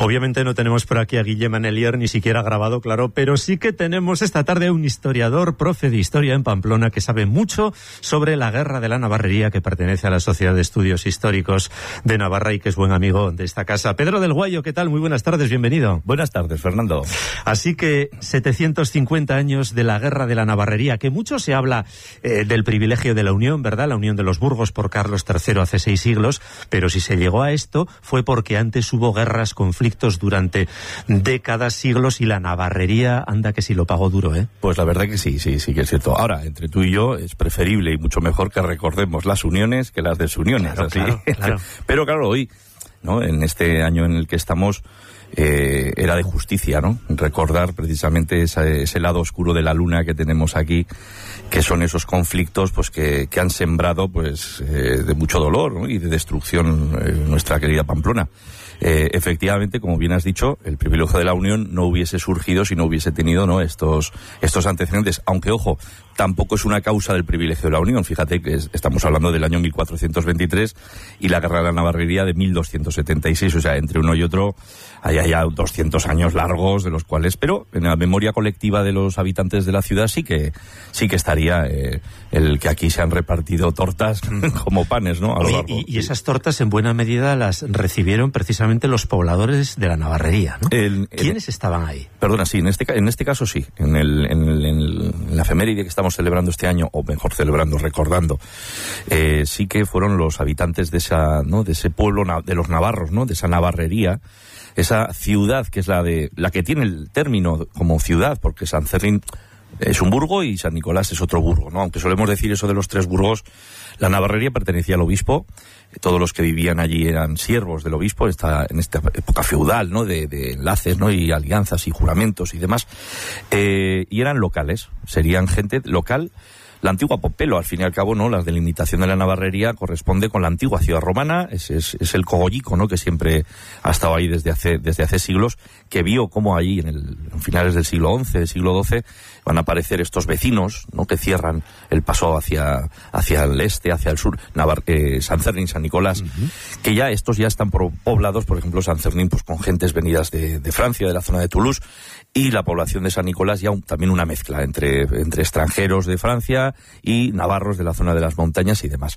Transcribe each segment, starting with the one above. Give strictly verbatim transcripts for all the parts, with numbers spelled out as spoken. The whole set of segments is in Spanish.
Obviamente no tenemos por aquí a Guillem Anelier, ni siquiera grabado, claro, pero sí que tenemos esta tarde a un historiador, profe de historia en Pamplona, que sabe mucho sobre la Guerra de la Navarrería, que pertenece a la Sociedad de Estudios Históricos de Navarra y que es buen amigo de esta casa. Pedro del Guayo, ¿qué tal? Muy buenas tardes, bienvenido. Buenas tardes, Fernando. Así que setecientos cincuenta años de la Guerra de la Navarrería, que mucho se habla eh, del privilegio de la Unión, ¿verdad? La Unión de los Burgos por Carlos tercero hace seis siglos, pero si se llegó a esto fue porque antes hubo guerras, conflictos durante décadas, siglos, y la navarrería, anda que si lo pagó duro, ¿eh? Pues la verdad que sí, sí, sí que es cierto. Ahora, entre tú y yo, es preferible y mucho mejor que recordemos las uniones que las desuniones. Claro, así. Claro, claro. Pero claro, hoy, ¿no? En este año en el que estamos, eh, era de justicia, ¿no? Recordar precisamente esa, ese lado oscuro de la luna que tenemos aquí, que son esos conflictos, pues que, que han sembrado, pues, eh, de mucho dolor, ¿no? Y de destrucción eh, nuestra querida Pamplona. Eh, efectivamente, como bien has dicho, el privilegio de la Unión no hubiese surgido si no hubiese tenido, ¿no? estos estos antecedentes, aunque ojo, tampoco es una causa del privilegio de la Unión. Fíjate que es, estamos hablando del año mil cuatrocientos veintitrés y la Guerra de la Navarrería de mil doscientos setenta y seis, o sea, entre uno y otro hay ya doscientos años largos, de los cuales, pero en la memoria colectiva de los habitantes de la ciudad sí que sí que estaría eh, el que aquí se han repartido tortas como panes, ¿no? A lo largo. Y, y esas tortas en buena medida las recibieron precisamente los pobladores de la Navarrería, ¿no? El, el, ¿Quiénes estaban ahí? Perdona, sí, en este, en este caso sí. En, el, en, el, en, el, en la efeméride que estamos celebrando este año, o mejor celebrando, recordando, eh, sí que fueron los habitantes de esa, ¿no? De ese pueblo de los navarros, ¿no? De esa Navarrería, esa ciudad que es la de la que tiene el término como ciudad, porque San Cerrín es un burgo y San Nicolás es otro burgo, ¿no? Aunque solemos decir eso de los tres burgos, la Navarrería pertenecía al obispo, todos los que vivían allí eran siervos del obispo, en esta, en esta época feudal, ¿no? De, de enlaces, ¿no? Y alianzas y juramentos y demás, eh, y eran locales, serían gente local. La antigua Popelo, al fin y al cabo, ¿no? La delimitación de la Navarrería corresponde con la antigua ciudad romana, es, es, es el cogollico, ¿no? Que siempre ha estado ahí desde hace, desde hace siglos, que vio cómo allí en, el, en finales del siglo once, del siglo doce, van a aparecer estos vecinos, ¿no? Que cierran el paso hacia, hacia el este, hacia el sur, Navar, eh, San Cernín, San Nicolás, uh-huh. Que ya estos ya están poblados, por ejemplo, San Cernín, pues con gentes venidas de, de Francia, de la zona de Toulouse, y la población de San Nicolás ya un, también una mezcla entre, entre extranjeros de Francia y navarros de la zona de las montañas y demás.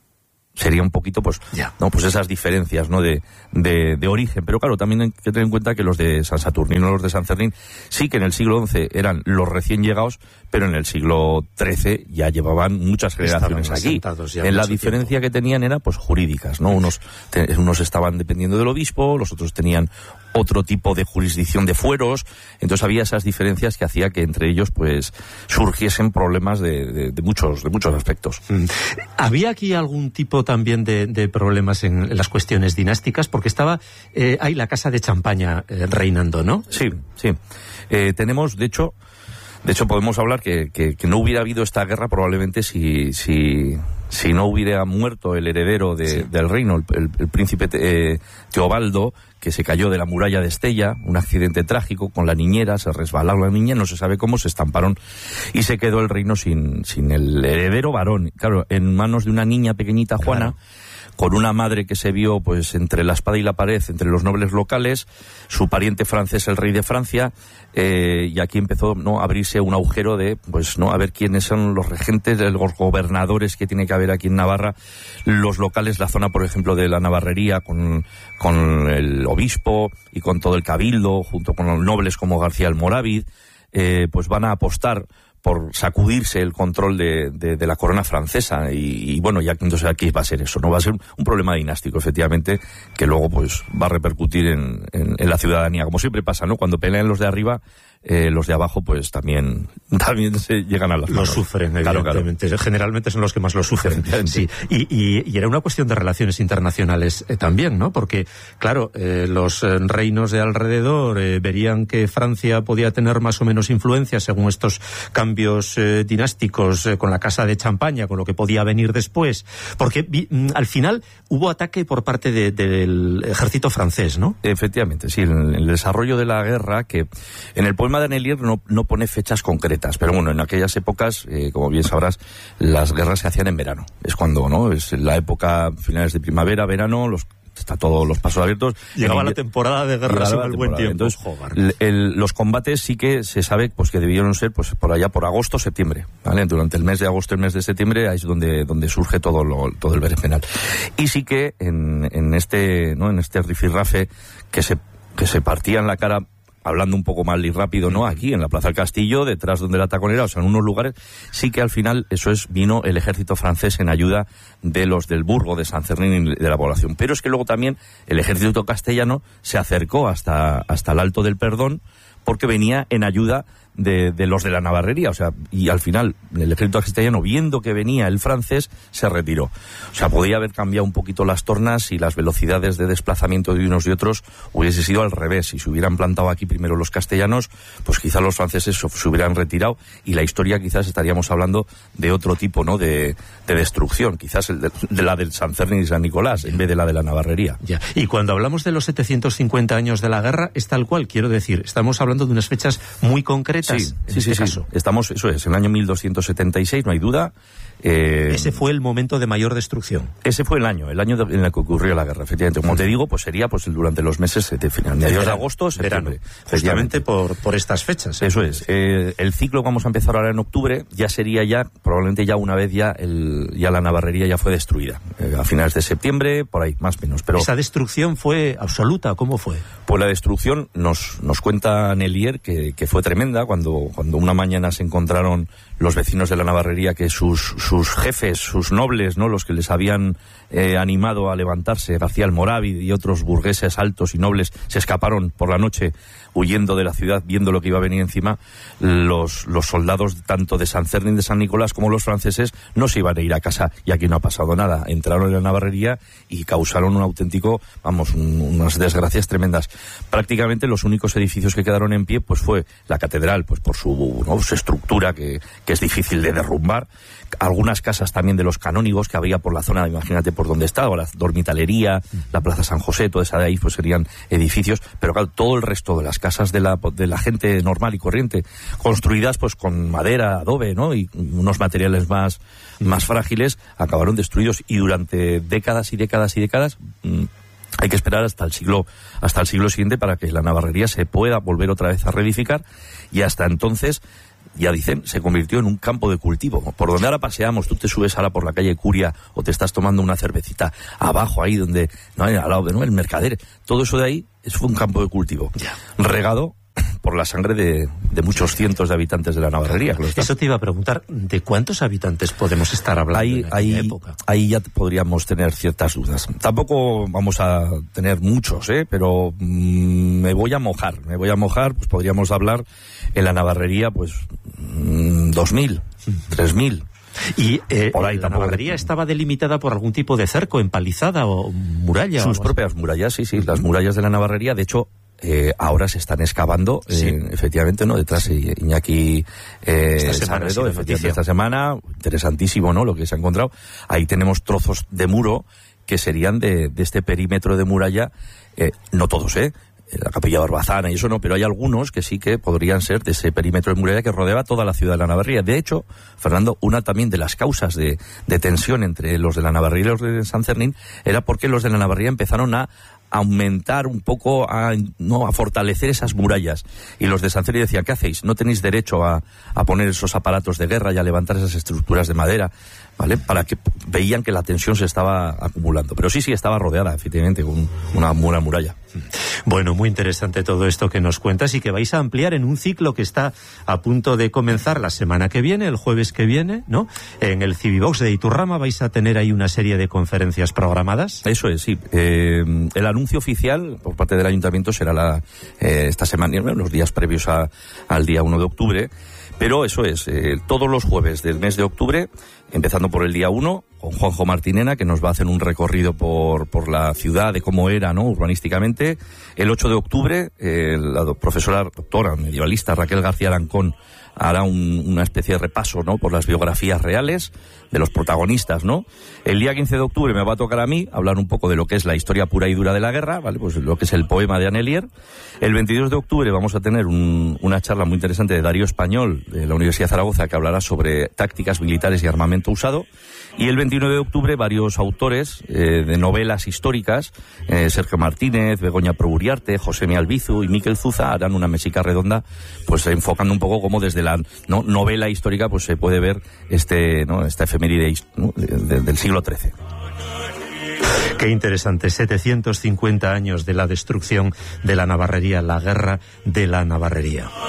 Sería un poquito, pues, yeah. no, pues esas diferencias, ¿no? De, de, de origen. Pero claro, también hay que tener en cuenta que los de San Saturnino, los de San Cernín, sí que en el siglo once eran los recién llegados, pero en el siglo trece ya llevaban muchas generaciones aquí. En la diferencia tiempo. que tenían era, pues, jurídicas, ¿no? Unos, te, unos estaban dependiendo del obispo, los otros tenían otro tipo de jurisdicción de fueros, entonces había esas diferencias que hacía que entre ellos, pues, surgiesen problemas de, de, de muchos, de muchos aspectos. Mm. ¿Había aquí algún tipo también de, de problemas en, en las cuestiones dinásticas? Porque estaba eh, ahí la casa de Champaña eh, reinando, ¿no? Sí, sí. Eh, tenemos, de hecho, de hecho podemos hablar que, que, que no hubiera habido esta guerra probablemente si, si, si no hubiera muerto el heredero de, sí. del reino, el, el, el príncipe eh, Teobaldo, que se cayó de la muralla de Estella, un accidente trágico con la niñera, se resbaló la niña, no se sabe cómo, se estamparon y se quedó el reino sin, sin el heredero varón. Claro, en manos de una niña pequeñita, Juana, claro. Con una madre que se vio, pues, entre la espada y la pared, entre los nobles locales, su pariente francés, el rey de Francia, eh, y aquí empezó, ¿no? a abrirse un agujero de, pues, no, a ver quiénes son los regentes, los gobernadores que tiene que haber aquí en Navarra, los locales, la zona, por ejemplo, de la Navarrería, con, con el obispo y con todo el cabildo, junto con los nobles como García el Morávid, eh, pues van a apostar por sacudirse el control de, de, de la corona francesa y, y bueno, ya entonces aquí va a ser eso, no va a ser un, un problema dinástico, efectivamente, que luego pues va a repercutir en, en, en la ciudadanía, como siempre pasa, ¿no? Cuando pelean los de arriba, eh, los de abajo pues también también se llegan a las manos. Lo sufren, evidentemente. Claro, claro. Generalmente son los que más lo sufren. Sí. Y, y, y era una cuestión de relaciones internacionales eh, también, ¿no? Porque, claro, eh, los eh, reinos de alrededor eh, verían que Francia podía tener más o menos influencia según estos cambios eh, dinásticos eh, con la Casa de Champaña, con lo que podía venir después. Porque vi, al final hubo ataque por parte de, de, del ejército francés, ¿no? Efectivamente, sí. En el desarrollo de la guerra, que en el poema de Anelier no, no pone fechas concretas, pero bueno, en aquellas épocas, eh, como bien sabrás, las guerras se hacían en verano. Es cuando, ¿no? Es la época, finales de primavera, verano, los está todos los pasos abiertos. Llegaba la temporada de guerra sobre el buen tiempo. Entonces, el, el, los combates sí que se sabe pues que debieron ser pues por allá por agosto, septiembre, ¿vale? Durante el mes de agosto, el mes de septiembre, ahí es donde, donde surge todo lo, todo el berenjenal. Y sí que en, en este, ¿no? En este rifirrafe que se, que se partían la cara, hablando un poco mal y rápido, ¿no? Aquí, en la Plaza del Castillo, detrás donde la taconera, o sea, en unos lugares, sí que al final, eso es, vino el ejército francés en ayuda de los del Burgo, de San Cernín y de la población. Pero es que luego también el ejército castellano se acercó hasta, hasta el Alto del Perdón, porque venía en ayuda de, de los de la Navarrería, o sea, y al final el ejército castellano, viendo que venía el francés, se retiró. O sea, podía haber cambiado un poquito las tornas y las velocidades de desplazamiento de unos y otros hubiese sido al revés. Si se hubieran plantado aquí primero los castellanos, pues quizás los franceses se hubieran retirado y la historia quizás estaríamos hablando de otro tipo, ¿no?, de, de destrucción, quizás el de, de la del San Cernín y San Nicolás, en vez de la de la Navarrería. Ya. Y cuando hablamos de los setecientos cincuenta años de la guerra, es tal cual, quiero decir, estamos hablando de unas fechas muy concretas. Sí, en sí, este sí, caso. sí. Estamos, eso es, en el año mil doscientos setenta y seis, no hay duda. Eh, ese fue el momento de mayor destrucción. Ese fue el año, el año de, en el que ocurrió la guerra, efectivamente. Como te digo, pues sería pues durante los meses de final, mediados de agosto, septiembre. Verano, justamente por, por estas fechas. ¿eh? Eso es. Eh, el ciclo que vamos a empezar ahora en octubre ya sería ya, probablemente ya una vez ya, el, ya la Navarrería ya fue destruida. Eh, a finales de septiembre, por ahí, más o menos. Pero ¿esa destrucción fue absoluta? ¿Cómo fue? Pues la destrucción nos, nos cuenta Nelier que, que fue tremenda cuando, cuando una mañana se encontraron los vecinos de la Navarrería que sus, sus jefes, sus nobles, ¿no?, los que les habían eh, animado a levantarse, García el Morávid y otros burgueses altos y nobles, se escaparon por la noche huyendo de la ciudad, viendo lo que iba a venir encima. Los, los soldados tanto de San Cernín de San Nicolás como los franceses no se iban a ir a casa y aquí no ha pasado nada. Entraron en la Navarrería y causaron un auténtico, vamos, un, unas desgracias tremendas. Prácticamente los únicos edificios que quedaron en pie pues fue la catedral, pues por su, ¿no?, su estructura que, que es difícil de derrumbar. Algunas casas también de los canónigos que había por la zona, imagínate por donde estaba, la dormitalería, la Plaza San José, toda esa de ahí pues serían edificios, pero claro, todo el resto de las casas de la, de la gente normal y corriente, construidas pues con madera, adobe, ¿no?, y unos materiales más, más frágiles, acabaron destruidos y durante décadas y décadas y décadas mmm, hay que esperar hasta el siglo hasta el siglo siguiente para que la Navarrería se pueda volver otra vez a reedificar, y hasta entonces, ya dicen, se convirtió en un campo de cultivo. Por donde ahora paseamos, tú te subes ahora por la calle Curia o te estás tomando una cervecita abajo ahí donde, no, al lado de, ¿no?, el Mercader, todo eso de ahí, eso fue un campo de cultivo, ya, regado por la sangre de, de muchos cientos de habitantes de la Navarrería. Eso te iba a preguntar, ¿de cuántos habitantes podemos estar hablando ahí, en aquella ahí, época? Ahí ya podríamos tener ciertas dudas. Tampoco vamos a tener muchos, ¿eh? Pero mmm, me voy a mojar, me voy a mojar, pues podríamos hablar en la Navarrería, pues mmm, dos mil, tres mil. ¿Y eh, por ahí la tampoco... Navarrería estaba delimitada por algún tipo de cerco, empalizada o muralla? Sus o propias murallas, sí, sí, las murallas de la Navarrería, de hecho... Eh, ahora se están excavando, sí. eh, efectivamente, ¿no? Detrás de Iñaki eh, esta semana, Sarredo, efectivamente, esta semana, interesantísimo, ¿no?, lo que se ha encontrado. Ahí tenemos trozos de muro que serían de, de este perímetro de muralla, eh, no todos, ¿eh? La Capilla Barbazana y eso no, pero hay algunos que sí que podrían ser de ese perímetro de muralla que rodeaba toda la ciudad de la Navarrería. De hecho, Fernando, una también de las causas de, de tensión entre los de la Navarrería y los de San Cernín era porque los de la Navarrería empezaron a aumentar un poco, a, no, a fortalecer esas murallas. Y los de San Cernín decían, ¿qué hacéis? No tenéis derecho a, a poner esos aparatos de guerra y a levantar esas estructuras de madera, ¿vale? Para que veían que la tensión se estaba acumulando. Pero sí, sí, estaba rodeada, efectivamente, con una buena muralla. Bueno, muy interesante todo esto que nos cuentas y que vais a ampliar en un ciclo que está a punto de comenzar la semana que viene, el jueves que viene, ¿no? En el Civivox de Iturrama vais a tener ahí una serie de conferencias programadas. Eso es, sí. Eh, el anuncio oficial por parte del Ayuntamiento será la, eh, esta semana, los días previos a, al día uno de octubre. Pero eso es, eh, todos los jueves del mes de octubre, empezando por el día uno, con Juanjo Martinena, que nos va a hacer un recorrido por, por la ciudad, de cómo era, ¿no?, urbanísticamente. El ocho de octubre, eh, la profesora doctora medievalista Raquel García Arancón hará un, una especie de repaso, ¿no?, por las biografías reales de los protagonistas, ¿no? El día quince de octubre me va a tocar a mí hablar un poco de lo que es la historia pura y dura de la guerra, ¿vale? Pues lo que es el poema de Annelier. El veintidós de octubre vamos a tener un, una charla muy interesante de Darío Español, de la Universidad de Zaragoza, que hablará sobre tácticas militares y armamento usado. Y el veintinueve de octubre varios autores eh, de novelas históricas, eh, Sergio Martínez, Begoña Proburiarte, Josemi Albizu y Miquel Zuza, harán una mesica redonda, pues enfocando un poco cómo desde la ¿no? novela histórica pues se puede ver este ¿no? esta efeméride, ¿no?, de, de, del siglo trece. Qué interesante, setecientos cincuenta años de la destrucción de la navarrería, la guerra de la navarrería.